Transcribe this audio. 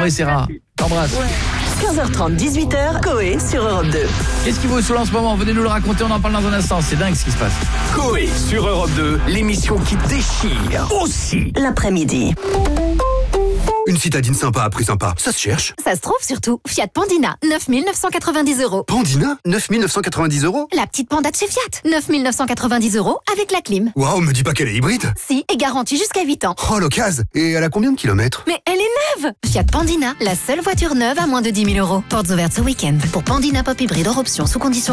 vrai, Sarah. T'embrasse. 15h30, 18h, Coé sur Europe 2. Qu'est-ce qui vous saoule en ce moment? Venez nous le raconter, on en parle dans un instant. C'est dingue ce qui se passe. Coé sur Europe 2, l'émission qui déchire aussi L'après-midi. Une citadine sympa à prix sympa, ça se cherche. Ça se trouve surtout. Fiat Pandina, 9 990 €. Pandina, 9 990 €. La petite Panda de chez Fiat, 9 990 € avec la clim. Waouh, me dis pas qu'elle est hybride. Si, et garantie jusqu'à 8 ans. Oh, l'occasion. Et elle a combien de kilomètres? Mais elle est neuve. Fiat Pandina, la seule voiture neuve à moins de 10 000 €. Portes ouvertes ce week-end. Pour Pandina Pop Hybride hors option sous condition